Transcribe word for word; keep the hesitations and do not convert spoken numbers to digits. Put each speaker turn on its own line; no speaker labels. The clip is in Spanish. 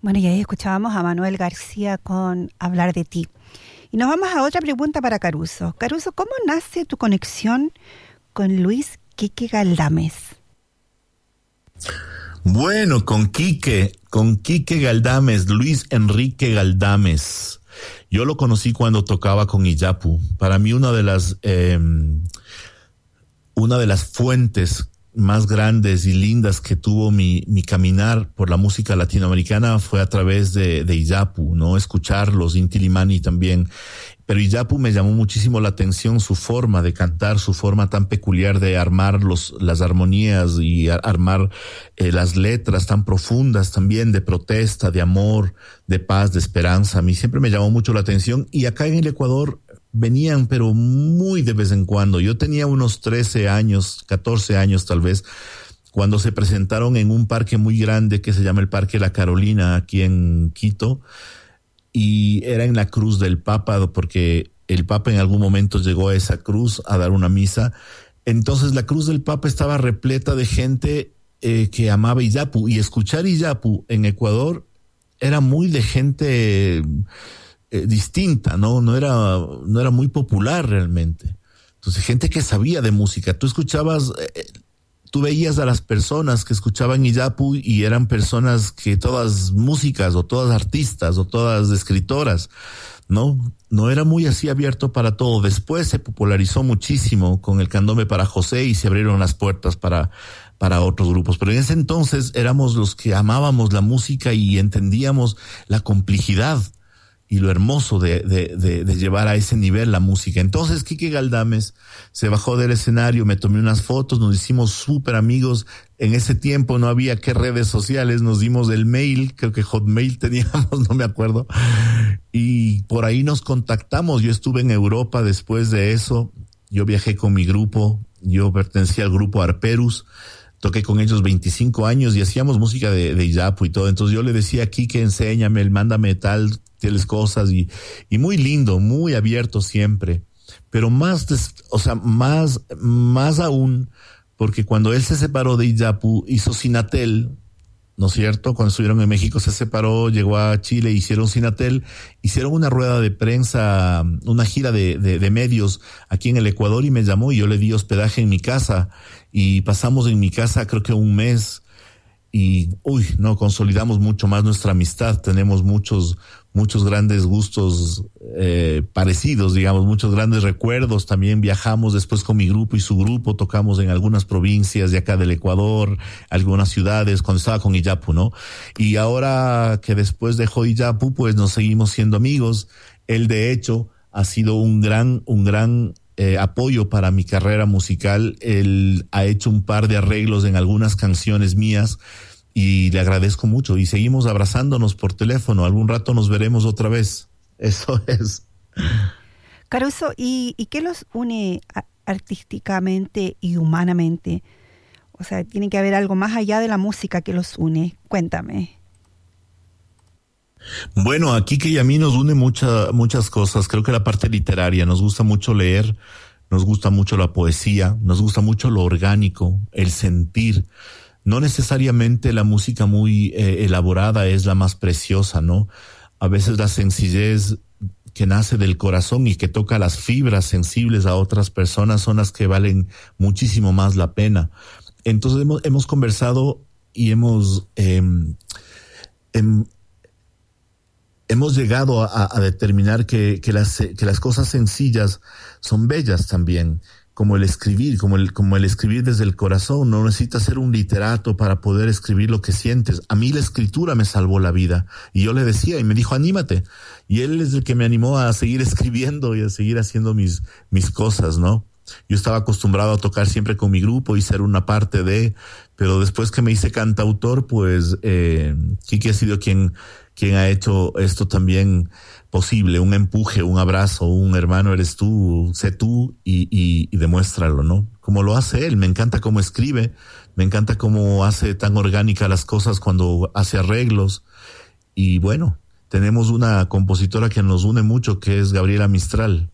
Bueno, y ahí escuchábamos a Manuel García con Hablar de ti. Y nos vamos a otra pregunta para Caruso. Caruso, ¿cómo nace tu conexión con Luis Quique Galdames?
Bueno, con Quique, con Quique Galdames, Luis Enrique Galdames. Yo lo conocí cuando tocaba con Iyapu. Para mí una de las, eh, una de las fuentes más grandes y lindas que tuvo mi, mi caminar por la música latinoamericana fue a través de, de Iyapu, ¿no? Escucharlos, Inti Illimani también. Pero Iyapu me llamó muchísimo la atención, su forma de cantar, su forma tan peculiar de armar los, las armonías y a, armar eh, las letras tan profundas también, de protesta, de amor, de paz, de esperanza. A mí siempre me llamó mucho la atención. Y acá en el Ecuador venían, pero muy de vez en cuando. Yo tenía unos trece años, catorce años tal vez, cuando se presentaron en un parque muy grande que se llama el Parque La Carolina, aquí en Quito. Y era en la cruz del Papa, porque el Papa en algún momento llegó a esa cruz a dar una misa. Entonces la cruz del Papa estaba repleta de gente eh, que amaba Iyapu. Y escuchar Iyapu en Ecuador era muy de gente eh, distinta, ¿no? No era, no era muy popular realmente. Entonces gente que sabía de música. Tú escuchabas... Eh, Tú veías a las personas que escuchaban Iyapu y eran personas que todas músicas o todas artistas o todas escritoras, ¿no? No era muy así abierto para todo. Después se popularizó muchísimo con el candombe para José y se abrieron las puertas para, para otros grupos. Pero en ese entonces éramos los que amábamos la música y entendíamos la complejidad y lo hermoso de, de, de, de llevar a ese nivel la música. Entonces Quique Galdames se bajó del escenario, me tomé unas fotos, nos hicimos súper amigos. En ese tiempo no había qué redes sociales, nos dimos el mail, creo que Hotmail teníamos, no me acuerdo. Y por ahí nos contactamos. Yo estuve en Europa después de eso. Yo viajé con mi grupo, yo pertenecía al grupo Arperus. Toqué con ellos veinticinco años y hacíamos música de, de Iyapu y todo. Entonces yo le decía a Quique, enséñame, mándame tal, tales cosas y, y muy lindo, muy abierto siempre. Pero más, des, o sea, más, más aún, porque cuando él se separó de Iyapu, hizo Sinatel, ¿no es cierto? Cuando estuvieron en México se separó, llegó a Chile, hicieron Sinatel, hicieron una rueda de prensa, una gira de, de, de medios aquí en el Ecuador y me llamó y yo le di hospedaje en mi casa y pasamos en mi casa creo que un mes y, uy, no, consolidamos mucho más nuestra amistad, tenemos muchos, muchos grandes gustos eh, parecidos, digamos, muchos grandes recuerdos. También viajamos después con mi grupo y su grupo, tocamos en algunas provincias de acá del Ecuador, algunas ciudades, cuando estaba con Iyapu, ¿no? Y ahora que después dejó Iyapu, pues nos seguimos siendo amigos. Él, de hecho, ha sido un gran, un gran eh, apoyo para mi carrera musical. Él ha hecho un par de arreglos en algunas canciones mías y le agradezco mucho y seguimos abrazándonos por teléfono. Algún rato nos veremos otra vez. Eso es.
Caruso, ¿y, y qué los une artísticamente y humanamente? O sea, tiene que haber algo más allá de la música que los une. Cuéntame.
Bueno, aquí que y a mí nos une mucha, muchas cosas. Creo que la parte literaria, nos gusta mucho leer, nos gusta mucho la poesía, nos gusta mucho lo orgánico, el sentir. No necesariamente la música muy eh, elaborada es la más preciosa, ¿no? A veces la sencillez que nace del corazón y que toca las fibras sensibles a otras personas son las que valen muchísimo más la pena. Entonces hemos, hemos conversado y hemos, eh, em, hemos llegado a, a determinar que, que las, que las cosas sencillas son bellas también. Como el escribir, como el, como el escribir desde el corazón. No necesitas ser un literato para poder escribir lo que sientes. A mí la escritura me salvó la vida. Y yo le decía, y me dijo, anímate. Y él es el que me animó a seguir escribiendo y a seguir haciendo mis, mis cosas, ¿no? Yo estaba acostumbrado a tocar siempre con mi grupo y ser una parte de, pero después que me hice cantautor, pues, eh, Quique ha sido quien, quien ha hecho esto también posible, un empuje, un abrazo, un hermano eres tú, sé tú y, y, y demuéstralo, ¿no? Como lo hace él, me encanta cómo escribe, me encanta cómo hace tan orgánica las cosas cuando hace arreglos y bueno, tenemos una compositora que nos une mucho que es Gabriela Mistral.